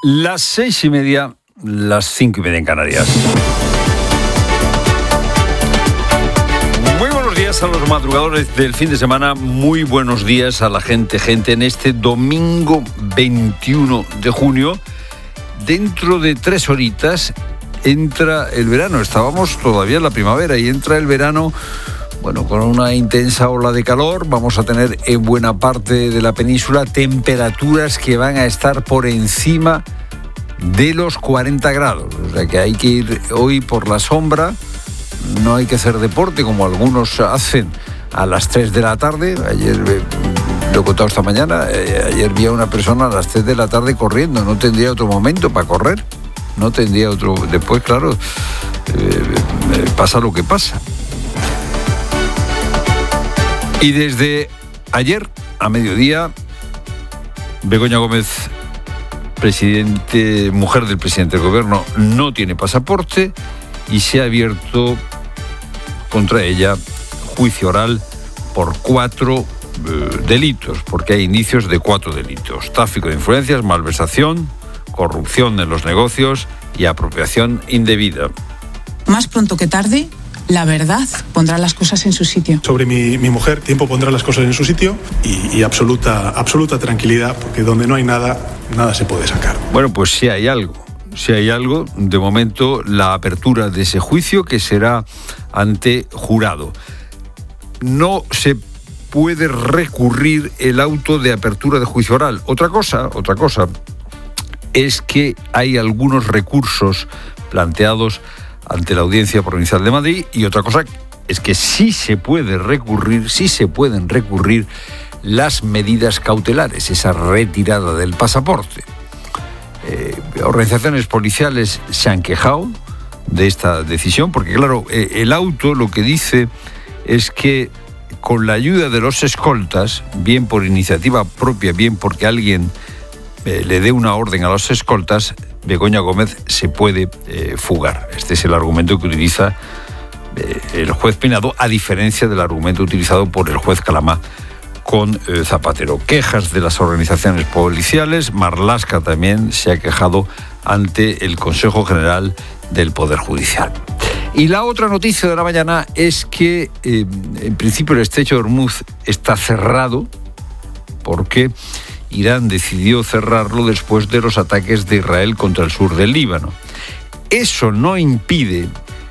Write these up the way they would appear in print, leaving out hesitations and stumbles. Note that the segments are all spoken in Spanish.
Las 6:30, las 5:30 en Canarias. Muy buenos días a los madrugadores del fin de semana. Muy buenos días a la gente en este domingo 21 de junio. Dentro de 3 horitas entra el verano. Estábamos todavía en la primavera y entra el verano. Bueno, con una intensa ola de calor, vamos a tener en buena parte de la península temperaturas que van a estar por encima de los 40 grados. O sea que hay que ir hoy por la sombra, no hay que hacer deporte como algunos hacen a las 3 de la tarde. Ayer, lo he contado esta mañana, ayer vi a una persona a las 3 de la tarde corriendo, no tendría otro momento para correr, no tendría otro. Después, claro, pasa lo que pasa. Y desde ayer a mediodía, Begoña Gómez, mujer del presidente del gobierno, no tiene pasaporte y se ha abierto contra ella juicio oral por 4 delitos, porque hay indicios de 4 delitos: tráfico de influencias, malversación, corrupción en los negocios y apropiación indebida. Más pronto que tarde, la verdad pondrá las cosas en su sitio. Sobre mi mujer, tiempo pondrá las cosas en su sitio y absoluta tranquilidad, porque donde no hay nada se puede sacar. Bueno, pues sí hay algo. De momento, la apertura de ese juicio, que será ante jurado. No se puede recurrir el auto de apertura de juicio oral. Otra cosa es que hay algunos recursos planteados ante la Audiencia Provincial de Madrid, y otra cosa es que sí se pueden recurrir las medidas cautelares, esa retirada del pasaporte. Organizaciones policiales se han quejado de esta decisión, porque claro, el auto lo que dice es que con la ayuda de los escoltas, bien por iniciativa propia, bien porque alguien le dé una orden a los escoltas, Begoña Gómez se puede fugar. Este es el argumento que utiliza el juez Peinado, a diferencia del argumento utilizado por el juez Calamá con Zapatero. Quejas de las organizaciones policiales. Marlaska también se ha quejado ante el Consejo General del Poder Judicial. Y la otra noticia de la mañana es que en principio el estrecho de Hormuz está cerrado, porque Irán decidió cerrarlo después de los ataques de Israel contra el sur del Líbano. Eso no impide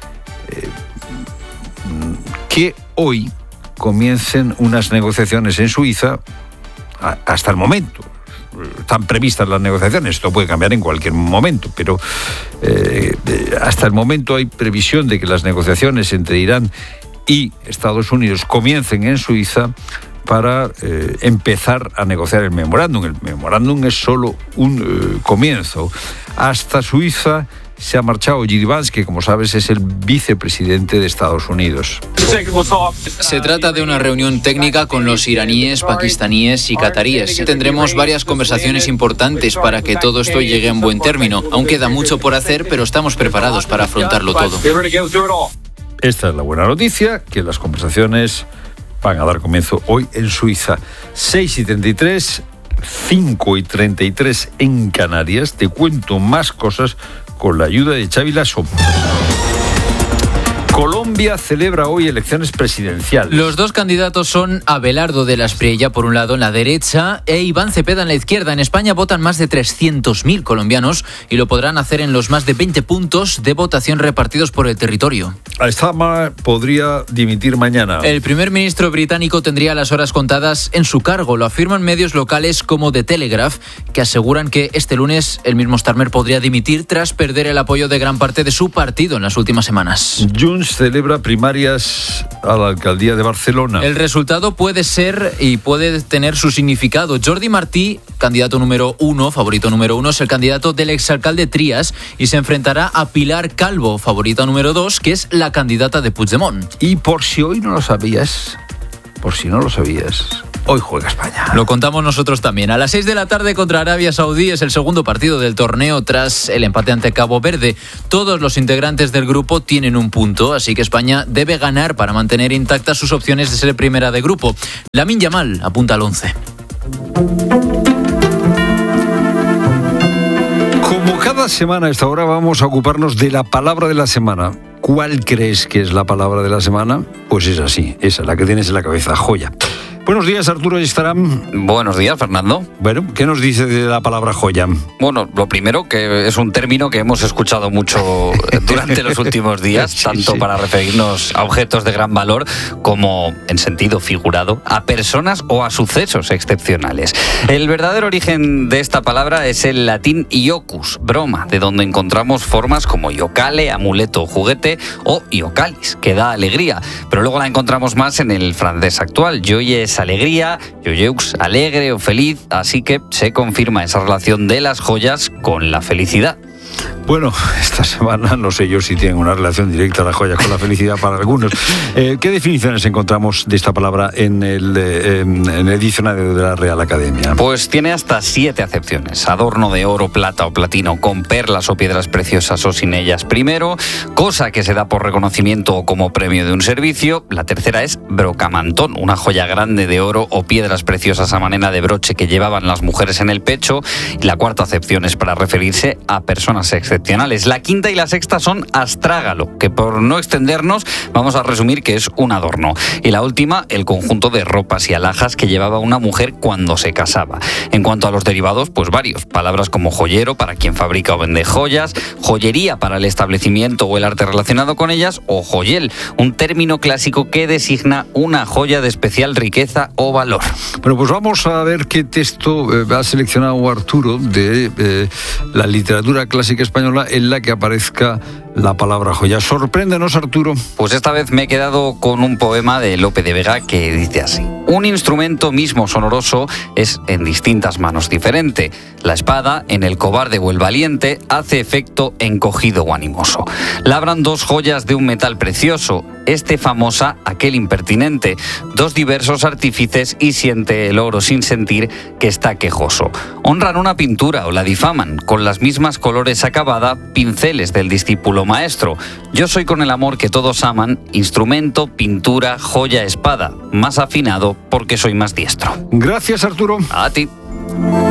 que hoy comiencen unas negociaciones en Suiza. Hasta el momento están previstas las negociaciones, esto puede cambiar en cualquier momento, pero hasta el momento hay previsión de que las negociaciones entre Irán y Estados Unidos comiencen en Suiza para empezar a negociar el memorándum. El memorándum es solo un comienzo. Hasta Suiza se ha marchado J.D. Vance, que como sabes es el vicepresidente de Estados Unidos. Se trata de una reunión técnica con los iraníes, pakistaníes y cataríes. Tendremos varias conversaciones importantes para que todo esto llegue a un buen término. Aún queda mucho por hacer, pero estamos preparados para afrontarlo todo. Esta es la buena noticia, que las conversaciones van a dar comienzo hoy en Suiza. 6:33, 5:33 en Canarias. Te cuento más cosas con la ayuda de Xavi Lasso. Colombia celebra hoy elecciones presidenciales. Los dos candidatos son Abelardo de la Espriella, por un lado, en la derecha, e Iván Cepeda en la izquierda. En España votan más de 300.000 colombianos y lo podrán hacer en los más de 20 puntos de votación repartidos por el territorio. Alstama podría dimitir mañana. El primer ministro británico tendría las horas contadas en su cargo. Lo afirman medios locales como The Telegraph, que aseguran que este lunes el mismo Starmer podría dimitir tras perder el apoyo de gran parte de su partido en las últimas semanas. Junts celebra primarias a la alcaldía de Barcelona. El resultado puede ser y puede tener su significado. Jordi Martí, candidato número 1, favorito número 1, es el candidato del exalcalde Trías y se enfrentará a Pilar Calvo, favorita número 2, que es la candidata de Puigdemont. Y por si hoy no lo sabías, hoy juega España. Lo contamos nosotros también. A las 6 de la tarde contra Arabia Saudí es el segundo partido del torneo tras el empate ante Cabo Verde. Todos los integrantes del grupo tienen un punto, así que España debe ganar para mantener intactas sus opciones de ser primera de grupo. Lamine Yamal apunta al 11. cada semana a esta hora vamos a ocuparnos de la palabra de la semana. ¿Cuál crees que es la palabra de la semana? Pues es así, esa, la que tienes en la cabeza, joya. Buenos días, Arturo Estaram. Buenos días, Fernando. Bueno, ¿qué nos dice de la palabra joya? Bueno, lo primero, que es un término que hemos escuchado mucho durante los últimos días, tanto para referirnos a objetos de gran valor como, en sentido figurado, a personas o a sucesos excepcionales. El verdadero origen de esta palabra es el latín iocus, broma, de donde encontramos formas como iocale, amuleto o juguete, o iocalis, que da alegría. Pero luego la encontramos más en el francés actual. Joye es alegría, joyeux, alegre o feliz, así que se confirma esa relación de las joyas con la felicidad. Bueno, esta semana no sé yo si tienen una relación directa las joyas con la felicidad para algunos. ¿Qué definiciones encontramos de esta palabra en el diccionario de la Real Academia? Pues tiene hasta 7 acepciones. Adorno de oro, plata o platino con perlas o piedras preciosas o sin ellas primero. Cosa que se da por reconocimiento o como premio de un servicio. La tercera es brocamantón, una joya grande de oro o piedras preciosas a manera de broche que llevaban las mujeres en el pecho. Y la cuarta acepción es para referirse a personas excepcionales. La quinta y la sexta son astrágalo, que por no extendernos vamos a resumir que es un adorno. Y la última, el conjunto de ropas y alhajas que llevaba una mujer cuando se casaba. En cuanto a los derivados, pues varios. Palabras como joyero para quien fabrica o vende joyas, joyería para el establecimiento o el arte relacionado con ellas, o joyel, un término clásico que designa una joya de especial riqueza o valor. Bueno, pues vamos a ver qué texto ha seleccionado Arturo de la literatura clásica española en la que aparezca la palabra joya. Sorpréndenos, Arturo. Pues esta vez me he quedado con un poema de Lope de Vega que dice así: un instrumento mismo sonoroso es en distintas manos diferente. La espada, en el cobarde o el valiente, hace efecto encogido o animoso. Labran 2 joyas de un metal precioso, este famosa, aquel impertinente. 2 diversos artífices y siente el oro sin sentir que está quejoso. Honran una pintura o la difaman, con las mismas colores acabada, pinceles del discípulo maestro. Yo soy con el amor que todos aman, instrumento, pintura, joya, espada, más afinado porque soy más diestro. Gracias, Arturo. A ti.